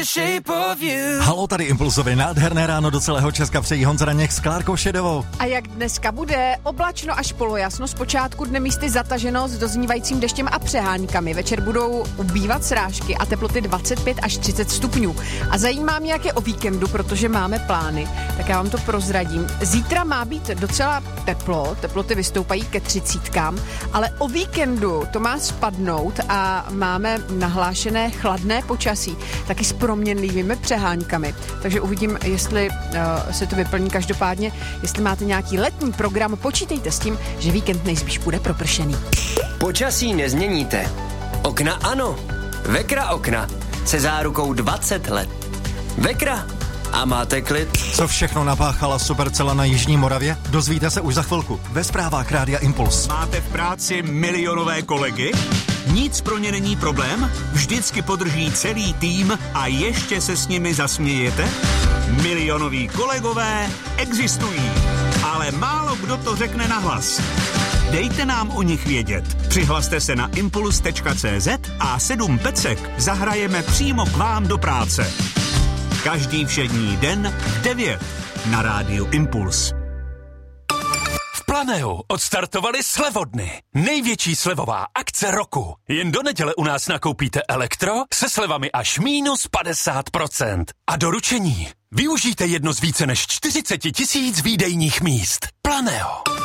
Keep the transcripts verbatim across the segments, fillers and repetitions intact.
the shape of you. Halo, tady Impulsově nádherné ráno do celého Česka přejí Honza Daněk s Klárkou Šedovou. A jak dneska bude? Oblačno až polojasno, zpočátku dne místy zataženo s doznívajícím deštěm a přeháňkami. Večer budou ubývat srážky a teploty dvacet pět až třicet stupňů. A zajímá mě, jak je o víkendu, protože máme plány, tak já vám to prozradím. Zítra má být docela teplo, teploty vystoupají ke třicítkám, ale o víkendu to má spadnout a máme nahlášené chladné počasí, taky s proměnlivými přeháňkami. Takže uvidím, jestli uh, se to vyplní. Každopádně, jestli máte nějaký letní program, počítejte s tím, že víkend nejspíš bude propršený. Počasí nezměníte. Okna ano. Vekra okna se zárukou dvacet let. Vekra a máte klid. Co všechno napáchala Supercela na Jižní Moravě? Dozvíte se už za chvilku ve zprávách Rádia Impuls. Máte v práci milionové kolegy? Nic pro ně není problém? Vždycky podrží celý tým a ještě se s nimi zasmějete? Milionoví kolegové existují, ale málo kdo to řekne nahlas. Dejte nám o nich vědět. Přihlaste se na impuls tečka cé zet a sedm pecek zahrajeme přímo k vám do práce. Každý všední den v devět na rádiu Impuls. V Planeu odstartovali slevodny. Největší slevová akce roku. Jen do neděle u nás nakoupíte elektro se slevami až mínus padesát procent. A doručení. Využijte jedno z více než čtyřicet tisíc výdejních míst. Planeo.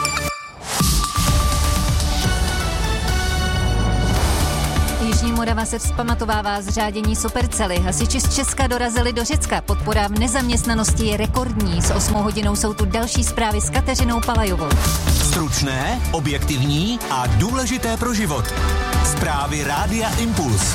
Jižní Morava se vzpamatovává z řádění Supercely. Hasiči z Česka dorazili do Řecka. Podpora v nezaměstnanosti je rekordní. S osmou hodinou jsou tu další zprávy s Kateřinou Palajovou. Stručné, objektivní a důležité pro život. Zprávy Rádia Impuls.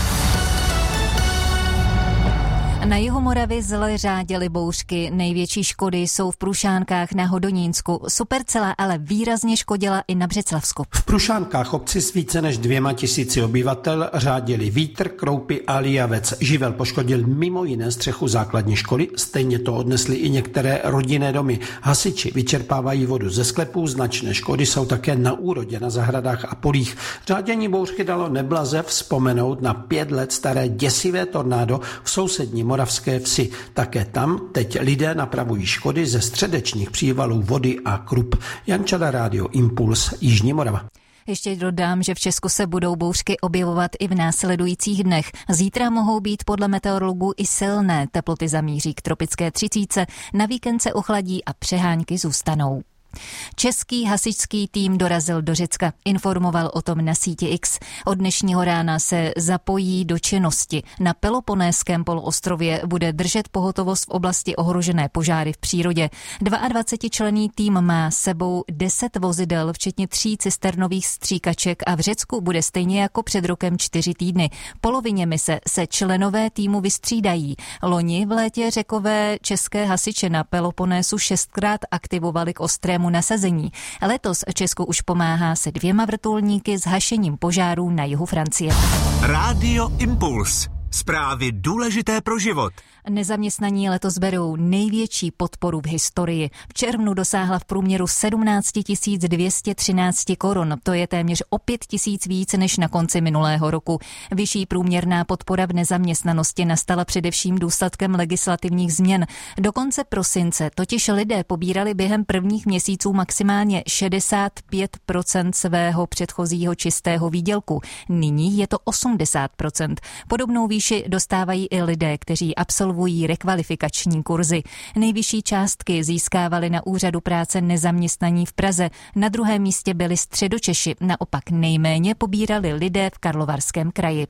Na jihu Moravy zle řádily bouřky. Největší škody jsou v Prušánkách na Hodonínsku. Supercela ale výrazně škodila i na Břeclavsku. V Prušánkách, obci s více než dvěma tisíci obyvatel, řádili vítr, kroupy a lijavec. Živel poškodil mimo jiné střechu základní školy, stejně to odnesly i některé rodinné domy. Hasiči vyčerpávají vodu ze sklepů, značné škody jsou také na úrodě, na zahradách a polích. Řádění bouřky dalo neblaze vzpomenout na pět let staré děsivé tornádo v sousední Moravské vsi. Také tam teď lidé napravují škody ze středečních přívalů vody a krup. Jan Čada, Rádio Impuls, Jižní Morava. Ještě dodám, že v Česku se budou bouřky objevovat i v následujících dnech. Zítra mohou být podle meteorologů i silné. Teploty zamíří k tropické třicítce, na víkend se ochladí a přeháňky zůstanou. Český hasičský tým dorazil do Řecka, informoval o tom na síti X. Od dnešního rána se zapojí do činnosti. Na Peloponésském poloostrově bude držet pohotovost v oblasti ohrožené požáry v přírodě. dvacetičlenný tým má sebou deset vozidel, včetně tří cisternových stříkaček a v Řecku bude stejně jako před rokem čtyři týdny. Polovině mise se členové týmu vystřídají. Loni v létě Řekové české hasiče na Peloponésu šestkrát aktivovali k ostrému nasazení. Letos Česku už pomáhá se dvěma vrtulníky s hašením požárů na jihu Francie. Rádio Impuls. Zprávy důležité pro život. Nezaměstnaní letos berou největší podporu v historii. V červnu dosáhla v průměru sedmnáct tisíc dvě stě třináct korun. To je téměř o pět tisíc víc než na konci minulého roku. Vyšší průměrná podpora v nezaměstnanosti nastala především důsledkem legislativních změn. Do konce prosince totiž lidé pobírali během prvních měsíců maximálně šedesát pět procent svého předchozího čistého výdělku. Nyní je to osmdesát procent. Podobnou výši dostávají i lidé, kteří absolvují rekvalifikační kurzy. Nejvyšší částky získávali na úřadu práce nezaměstnaní v Praze. Na druhém místě byli Středočeši, naopak nejméně pobírali lidé v Karlovarském kraji.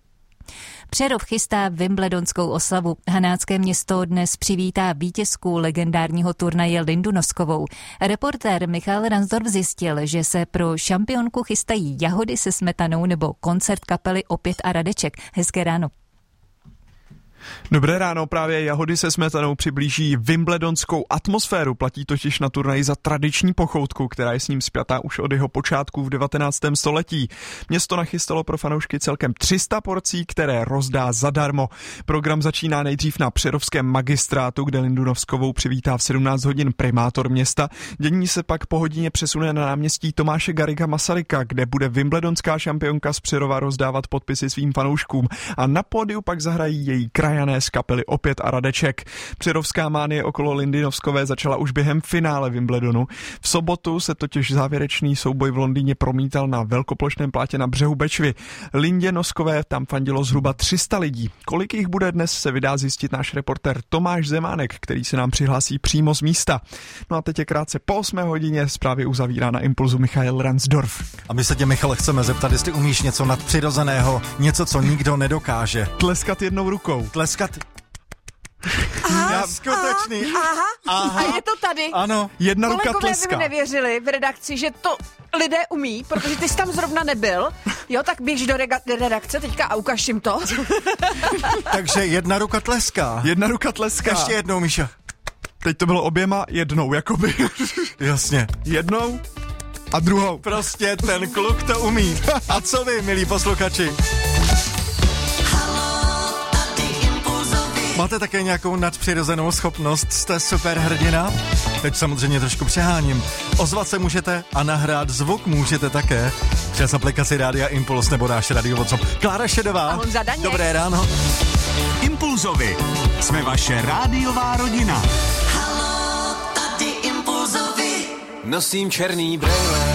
Přerov chystá wimbledonskou oslavu. Hanácké město dnes přivítá vítězku legendárního turnaje Lindu Noskovou. Reportér Michal Ransdorf zjistil, že se pro šampionku chystají jahody se smetanou nebo koncert kapely Opět a Radeček. Hezké ráno. Dobré ráno, právě jahody se smetanou přiblíží wimbledonskou atmosféru, platí totiž na turnaji za tradiční pochoutku, která je s ním spjatá už od jeho počátku v devatenáctém století. Město nachystalo pro fanoušky celkem tři sta porcí, které rozdá zadarmo. Program začíná nejdřív na Přerovském magistrátu, kde Lindu Noskovou přivítá v sedmnáct hodin primátor města. Dění se pak po hodině přesune na náměstí Tomáše Garriga Masaryka, kde bude wimbledonská šampionka z Přerova rozdávat podpisy svým fanouškům a na pódiu pak zahrají její kraj krajané z kapely Opět a Radeček. Přerovská mánie okolo Lindy Noskové začala už během finále Wimbledonu. V sobotu se totiž závěrečný souboj v Londýně promítal na velkoplošném plátě na břehu Bečvy. Lindě Noskové tam fandilo zhruba tři sta lidí. Kolik jich bude dnes, se vydá zjistit náš reportér Tomáš Zemánek, který se nám přihlásí přímo z místa. No a teď je krátce po osmé hodině, zprávy uzavírá na Impulzu Michael Ransdorf. A my se tě, Michale, chceme zeptat, jestli umíš něco nadpřirozeného, něco, co nikdo nedokáže. Tleskat jednou rukou. Tleskat... Aha, skutečný. Aha, aha. A je to tady. Ano. Jedna ruka Kolegové tleska. by mi nevěřili v redakci, že to lidé umí, protože ty jsi tam zrovna nebyl. Jo, tak běž do rega- redakce teďka a ukaž jim to. Takže jedna ruka tleská. Jedna ruka tleská. Ještě jednou, Míša. Teď to bylo oběma jednou, jakoby. Jasně. Jednou a druhou. Prostě ten kluk to umí. A co vy, milí posluchači? Máte také nějakou nadpřirozenou schopnost? Jste superhrdina? Teď samozřejmě trošku přeháním. Ozvat se můžete a nahrát zvuk můžete také přes aplikaci Rádia Impuls nebo náš Radio WhatsApp. Klára Šedová. A Honza Daněk. Dobré ráno. Impulzovi. Jsme vaše rádiová rodina. Nosím černý brejle.